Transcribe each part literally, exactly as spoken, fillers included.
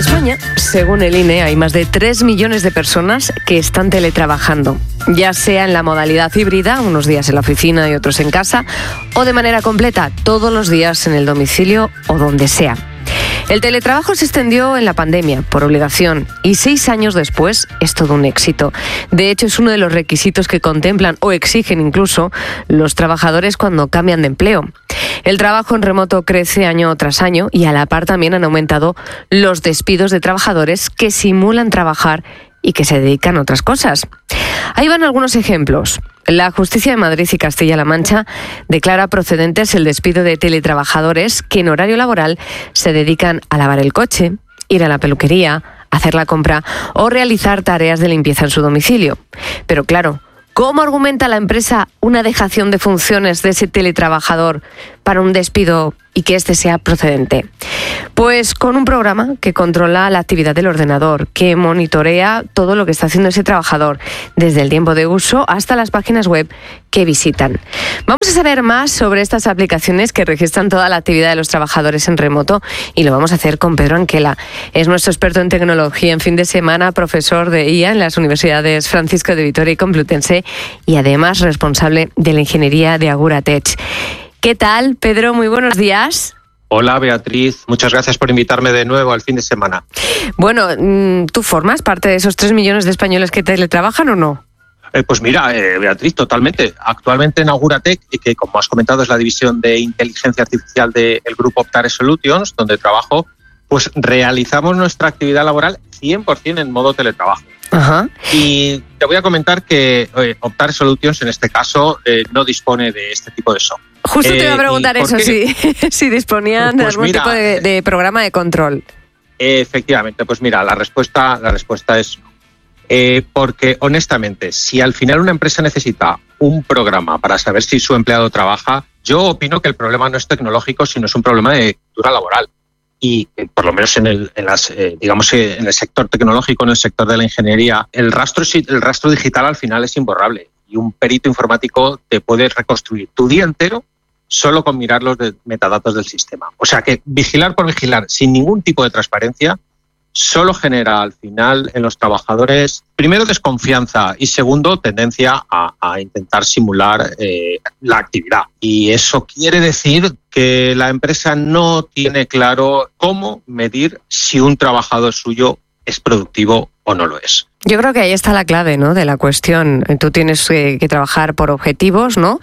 España, según el I N E, hay más de tres millones de personas que están teletrabajando, ya sea en la modalidad híbrida, unos días en la oficina y otros en casa, o de manera completa, todos los días en el domicilio o donde sea. El teletrabajo se extendió en la pandemia por obligación y seis años después es todo un éxito. De hecho, es uno de los requisitos que contemplan o exigen incluso los trabajadores cuando cambian de empleo. El trabajo en remoto crece año tras año y a la par también han aumentado los despidos de trabajadores que simulan trabajar y que se dedican a otras cosas. Ahí van algunos ejemplos. La Justicia de Madrid y Castilla-La Mancha declara procedentes el despido de teletrabajadores que en horario laboral se dedican a lavar el coche, ir a la peluquería, hacer la compra o realizar tareas de limpieza en su domicilio. Pero claro, ¿cómo argumenta la empresa una dejación de funciones de ese teletrabajador para un despido y que éste sea procedente? Pues con un programa que controla la actividad del ordenador, que monitorea todo lo que está haciendo ese trabajador, desde el tiempo de uso hasta las páginas web que visitan. Vamos a saber más sobre estas aplicaciones que registran toda la actividad de los trabajadores en remoto y lo vamos a hacer con Pedro Anquela. Es nuestro experto en tecnología en fin de semana, profesor de I A en las universidades Francisco de Vitoria y Complutense y además responsable de la ingeniería de Agura Tech. ¿Qué tal, Pedro? Muy buenos días. Hola, Beatriz. Muchas gracias por invitarme de nuevo al fin de semana. Bueno, ¿tú formas parte de esos tres millones de españoles que teletrabajan o no? Eh, pues mira, eh, Beatriz, totalmente. Actualmente en Aguratec, que como has comentado es la división de inteligencia artificial del grupo Optare Solutions, donde trabajo, pues realizamos nuestra actividad laboral cien por ciento en modo teletrabajo. Ajá. Y te voy a comentar que eh, Optare Solutions en este caso eh, no dispone de este tipo de software. Justo te iba a preguntar eh, eso, si, si disponían de pues algún mira, tipo de, de programa de control. Efectivamente, pues mira, la respuesta, la respuesta es no. Eh, porque honestamente, si al final una empresa necesita un programa para saber si su empleado trabaja, yo opino que el problema no es tecnológico, sino es un problema de cultura laboral. Y eh, por lo menos en el, en las, eh, digamos, eh, en el sector tecnológico, en el sector de la ingeniería, el rastro, el rastro digital al final es imborrable. Y un perito informático te puede reconstruir tu día entero solo con mirar los de metadatos del sistema. O sea que vigilar por vigilar, sin ningún tipo de transparencia, solo genera al final en los trabajadores, primero, desconfianza y segundo, tendencia a, a intentar simular eh, la actividad. Y eso quiere decir que la empresa no tiene claro cómo medir si un trabajador suyo es productivo o no lo es. Yo creo que ahí está la clave, ¿no?, de la cuestión. Tú tienes que, que trabajar por objetivos, ¿no?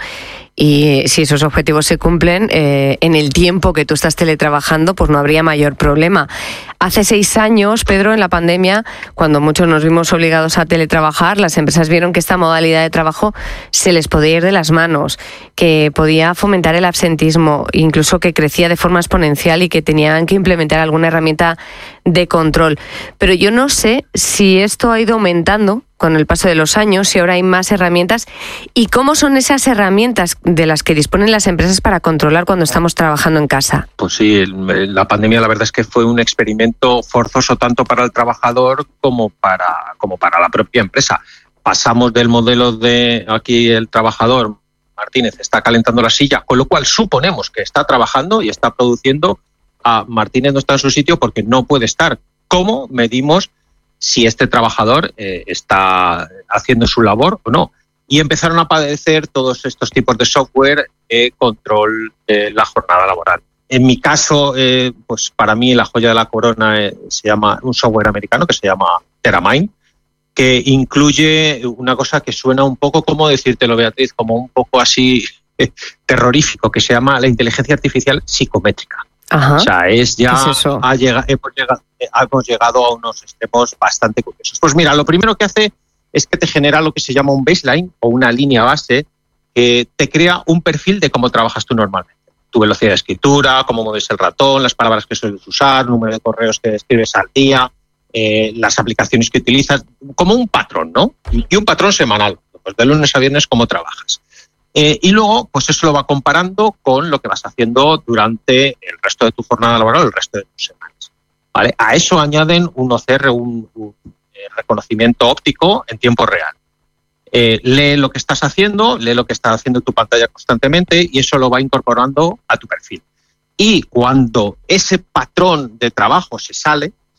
Y si esos objetivos se cumplen eh, en el tiempo que tú estás teletrabajando, pues no habría mayor problema. Hace seis años, Pedro, en la pandemia, cuando muchos nos vimos obligados a teletrabajar, las empresas vieron que esta modalidad de trabajo se les podía ir de las manos, que podía fomentar el absentismo, incluso que crecía de forma exponencial y que tenían que implementar alguna herramienta de control. Pero yo no sé si esto ha ido aumentando con el paso de los años, si ahora hay más herramientas, y cómo son esas herramientas de las que disponen las empresas para controlar cuando estamos trabajando en casa. Pues sí, la pandemia la verdad es que fue un experimento forzoso tanto para el trabajador como para, como para la propia empresa. Pasamos del modelo de aquí el trabajador, Martínez, está calentando la silla, con lo cual suponemos que está trabajando y está produciendo, a Martínez no está en su sitio porque no puede estar. ¿Cómo medimos si este trabajador eh, está haciendo su labor o no? Y empezaron a aparecer todos estos tipos de software de control de la jornada laboral. En mi caso, eh, pues para mí la joya de la corona eh, se llama un software americano que se llama Teramind, que incluye una cosa que suena un poco, como decírtelo, Beatriz, como un poco así eh, terrorífico, que se llama la inteligencia artificial psicométrica. Ajá. O sea, es ya ¿Qué es eso? Ha llegado, hemos, llegado, hemos llegado a unos extremos bastante curiosos. Pues mira, lo primero que hace es que te genera lo que se llama un baseline o una línea base que te crea un perfil de cómo trabajas tú normalmente. Tu velocidad de escritura, cómo mueves el ratón, las palabras que sueles usar, número de correos que escribes al día, eh, las aplicaciones que utilizas, como un patrón, ¿no? Y un patrón semanal, pues de lunes a viernes cómo trabajas. Eh, y luego, pues eso lo va comparando con lo que vas haciendo durante el resto de tu jornada laboral, el resto de tus semanas, ¿vale? A eso añaden un O C R, un, un eh, reconocimiento óptico en tiempo real. Eh, lee lo que estás haciendo, lee lo que está haciendo tu pantalla constantemente y eso lo va incorporando a tu perfil. Y cuando ese patrón de trabajo se sale,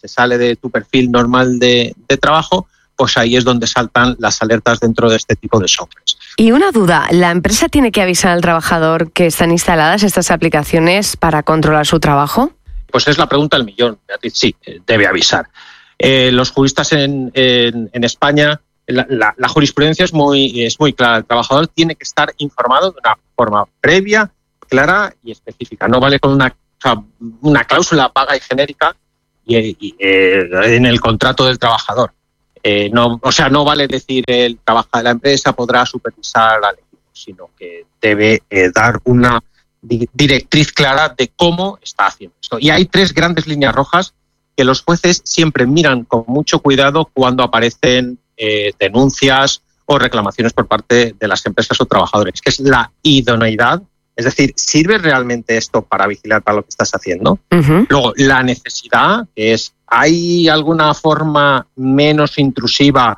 se sale de tu perfil normal de, de trabajo, pues ahí es donde saltan las alertas dentro de este tipo de softwares. Y una duda, ¿la empresa tiene que avisar al trabajador que están instaladas estas aplicaciones para controlar su trabajo? Pues es la pregunta del millón, Beatriz. Sí, debe avisar. Eh, los juristas en, en, en España, la, la, la jurisprudencia es muy, es muy clara. El trabajador tiene que estar informado de una forma previa, clara y específica. No vale con una, una cláusula vaga y genérica y, y, eh, en el contrato del trabajador. Eh, no, o sea, no vale decir el trabajo de la empresa podrá supervisar al equipo, sino que debe eh, dar una di- directriz clara de cómo está haciendo esto. Y hay tres grandes líneas rojas que los jueces siempre miran con mucho cuidado cuando aparecen eh, denuncias o reclamaciones por parte de las empresas o trabajadores, que es la idoneidad, es decir, ¿sirve realmente esto para vigilar para lo que estás haciendo? Uh-huh. Luego, la necesidad, que es ¿hay alguna forma menos intrusiva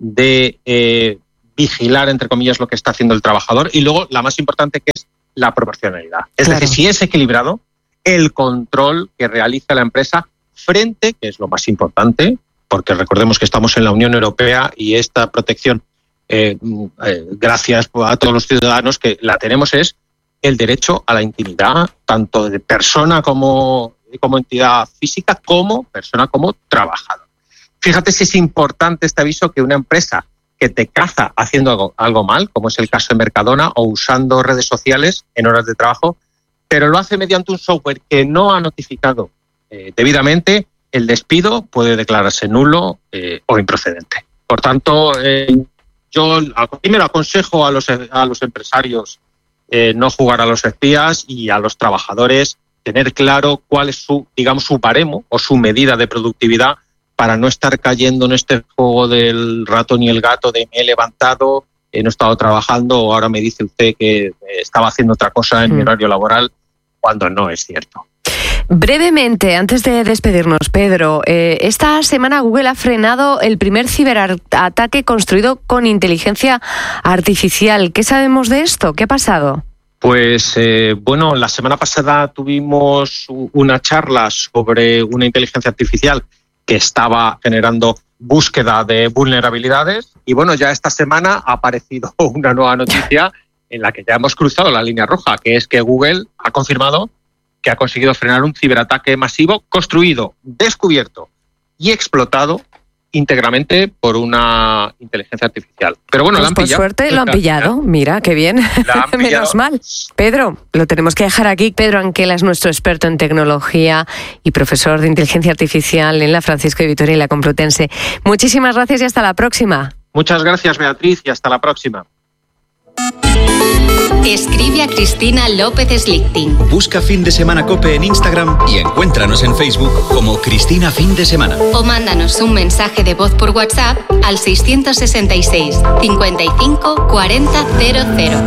de eh, vigilar, entre comillas, lo que está haciendo el trabajador? Y luego, la más importante, que es la proporcionalidad. Es claro. decir, si es equilibrado, el control que realiza la empresa frente, que es lo más importante, porque recordemos que estamos en la Unión Europea y esta protección, eh, eh, gracias a todos los ciudadanos que la tenemos, es el derecho a la intimidad, tanto de persona como... como entidad física, como persona, como trabajador. Fíjate si es importante este aviso que una empresa que te caza haciendo algo, algo mal, como es el caso de Mercadona, o usando redes sociales en horas de trabajo, pero lo hace mediante un software que no ha notificado eh, debidamente, el despido puede declararse nulo eh, o improcedente. Por tanto, eh, yo primero aconsejo a los, a los empresarios eh, no jugar a los espías y a los trabajadores tener claro cuál es su, digamos, su baremo o su medida de productividad para no estar cayendo en este juego del ratón y el gato de me he levantado, eh, no he estado trabajando o ahora me dice usted que estaba haciendo otra cosa en mm. mi horario laboral, cuando no es cierto. Brevemente, antes de despedirnos, Pedro, eh, esta semana Google ha frenado el primer ciberataque construido con inteligencia artificial. ¿Qué sabemos de esto? ¿Qué ha pasado? Pues eh, bueno, la semana pasada tuvimos una charla sobre una inteligencia artificial que estaba generando búsqueda de vulnerabilidades y bueno, ya esta semana ha aparecido una nueva noticia en la que ya hemos cruzado la línea roja, que es que Google ha confirmado que ha conseguido frenar un ciberataque masivo construido, descubierto y explotado íntegramente por una inteligencia artificial. Pero bueno, pues la han por pillado. suerte lo han pillado. Mira, qué bien. Menos mal. Pedro, lo tenemos que dejar aquí. Pedro Anquela es nuestro experto en tecnología y profesor de inteligencia artificial en la Francisco de Vitoria y la Complutense. Muchísimas gracias y hasta la próxima. Muchas gracias, Beatriz, y hasta la próxima. Escribe a Cristina López Slichting. Busca Fin de Semana COPE en Instagram y encuéntranos en Facebook como Cristina Fin de Semana. O mándanos un mensaje de voz por WhatsApp al seiscientos sesenta y seis, cincuenta y cinco, cuarenta, cero cero.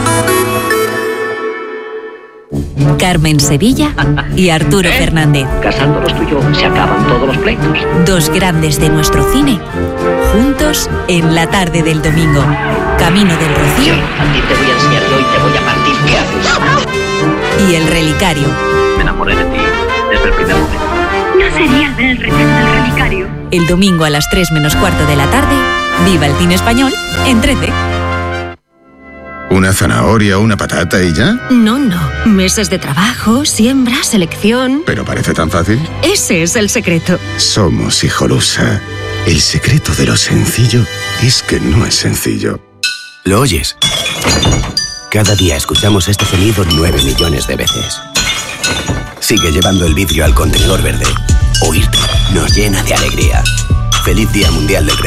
Carmen Sevilla y Arturo ¿Eh? Fernández. Casándolos tú y yo se acaban todos los pleitos. Dos grandes de nuestro cine, juntos en la tarde del domingo. Camino del Rocío. A ti te voy a enseñar yo y te voy a partir. ¿Qué haces? Y El Relicario. Me enamoré de ti desde el primer momento. No sería el del, del Relicario. El domingo a las tres menos cuarto de la tarde, viva el cine español en trece. ¿Una zanahoria, una patata y ya? No, no. Meses de trabajo, siembra, selección... ¿Pero parece tan fácil? Ese es el secreto. Somos Hijolusa. El secreto de lo sencillo es que no es sencillo. ¿Lo oyes? Cada día escuchamos este sonido nueve millones de veces. Sigue llevando el vidrio al contenedor verde. Oírte nos llena de alegría. Feliz Día Mundial del